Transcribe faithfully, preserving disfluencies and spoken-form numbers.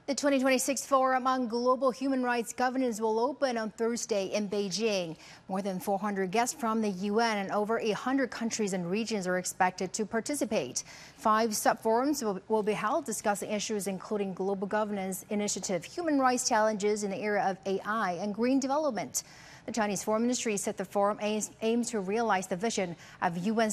The twenty twenty-six Forum on Global Human Rights Governance will open on Thursday in Beijing. More than four hundred guests from the U N and over one hundred countries and regions are expected to participate. Five sub-forums will, will be held discussing issues including global governance initiative, human rights challenges in the era of A I, and green development. The Chinese Foreign Ministry said the forum aims, aims to realize the vision of U N